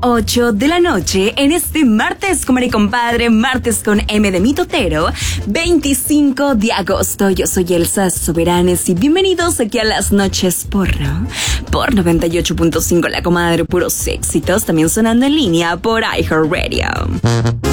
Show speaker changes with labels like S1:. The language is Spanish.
S1: 8 de la noche en este martes, comadre y compadre, martes con M de Mitotero, 25 de agosto. Yo soy Elsa Soberanes y bienvenidos aquí a Las Noches Porno, por 98.5 La Comadre, puros éxitos, también sonando en línea por iHeartRadio.